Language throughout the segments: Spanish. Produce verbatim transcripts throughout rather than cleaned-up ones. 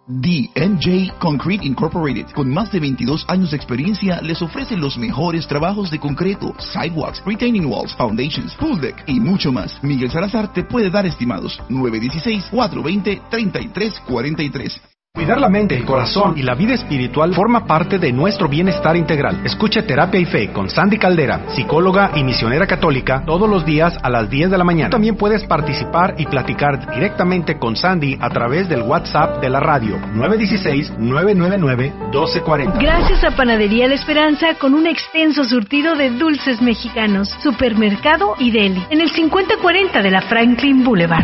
D M J Concrete Incorporated, con más de veintidós años de experiencia, les ofrece los mejores trabajos de concreto, sidewalks, retaining walls, foundations, pool deck y mucho más. Miguel Salazar te puede dar estimados. nueve uno seis, cuatro dos cero, tres tres cuatro tres. Cuidar la mente, el corazón y la vida espiritual forma parte de nuestro bienestar integral. Escuche Terapia y Fe con Sandy Caldera, psicóloga y misionera católica, todos los días a las diez de la mañana. También puedes participar y platicar directamente con Sandy a través del WhatsApp de la radio nueve uno seis, nueve nueve nueve, uno dos cuatro cero. Gracias a Panadería La Esperanza, con un extenso surtido de dulces mexicanos, supermercado y deli, en el cincuenta cuarenta de la Franklin Boulevard.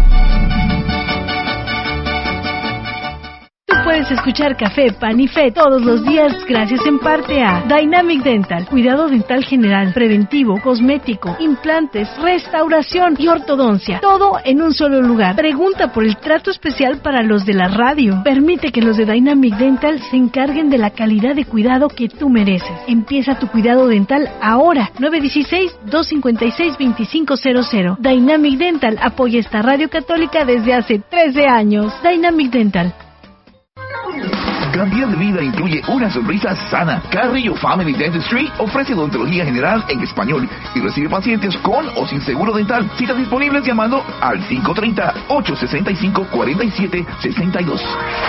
Puedes escuchar Café, Pan y Fe todos los días gracias en parte a Dynamic Dental, cuidado dental general, preventivo, cosmético, implantes, restauración y ortodoncia, todo en un solo lugar. Pregunta por el trato especial para los de la radio. Permite que los de Dynamic Dental se encarguen de la calidad de cuidado que tú mereces. Empieza tu cuidado dental ahora. nueve uno seis, dos cinco seis, dos cinco cero cero. Dynamic Dental apoya esta radio católica desde hace trece años. Dynamic Dental. Cambiar de vida incluye una sonrisa sana. Carrillo Family Dentistry ofrece odontología general en español y recibe pacientes con o sin seguro dental. Citas disponibles llamando al cinco tres cero, ocho seis cinco, cuatro siete seis dos.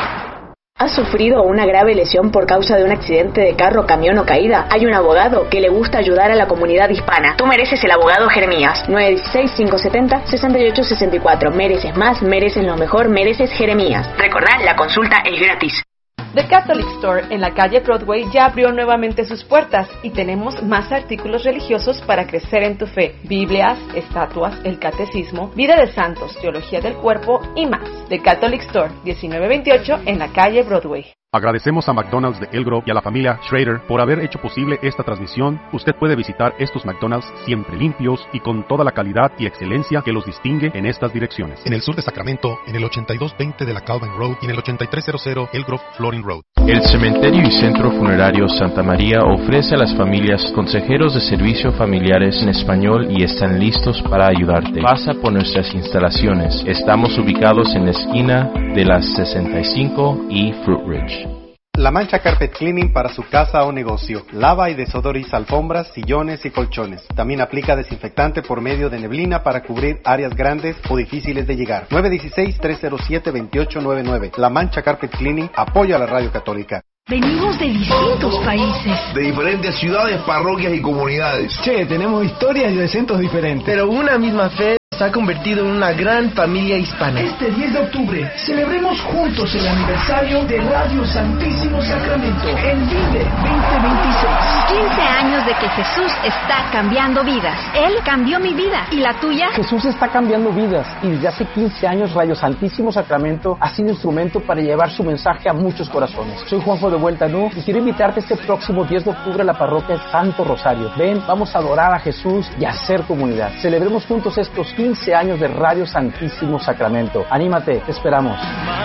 ¿Has sufrido una grave lesión por causa de un accidente de carro, camión o caída? Hay un abogado que le gusta ayudar a la comunidad hispana. Tú mereces el abogado Jeremías. nueve uno seis, cinco siete cero, seis ocho seis cuatro. Mereces más, mereces lo mejor, mereces Jeremías. Recordá, la consulta es gratis. The Catholic Store en la calle Broadway ya abrió nuevamente sus puertas y tenemos más artículos religiosos para crecer en tu fe. Biblias, estatuas, el catecismo, vida de santos, teología del cuerpo y más. The Catholic Store, diecinueve veintiocho en la calle Broadway. Agradecemos a McDonald's de El Grove y a la familia Schrader por haber hecho posible esta transmisión. Usted puede visitar estos McDonald's siempre limpios y con toda la calidad y excelencia que los distingue en estas direcciones. En el sur de Sacramento, en el ochenta y dos veinte de la Calvin Road y en el ochenta y tres cero El Grove Flooring Road. El Cementerio y Centro Funerario Santa María ofrece a las familias consejeros de servicio familiares en español y están listos para ayudarte. Pasa por nuestras instalaciones. Estamos ubicados en la esquina de las sesenta y cinco y Fruit Ridge. La Mancha Carpet Cleaning para su casa o negocio. Lava y desodoriza alfombras, sillones y colchones. También aplica desinfectante por medio de neblina para cubrir áreas grandes o difíciles de llegar. nueve uno seis, tres cero siete, dos ocho nueve nueve. La Mancha Carpet Cleaning apoya a la radio católica. Venimos de distintos países, de diferentes ciudades, parroquias y comunidades. Che, tenemos historias y acentos diferentes, pero una misma fe se ha convertido en una gran familia hispana. Este diez de octubre celebremos juntos el aniversario de Radio Santísimo Sacramento en Vive veinte veintiséis. quince años de que Jesús está cambiando vidas. Él cambió mi vida. ¿Y la tuya? Jesús está cambiando vidas y desde hace quince años Radio Santísimo Sacramento ha sido instrumento para llevar su mensaje a muchos corazones. Soy Juanjo de Vuelta Nu y quiero invitarte este próximo diez de octubre a la parroquia Santo Rosario. Ven, vamos a adorar a Jesús y a hacer comunidad. Celebremos juntos estos quince años de Radio Santísimo Sacramento. Anímate, te esperamos.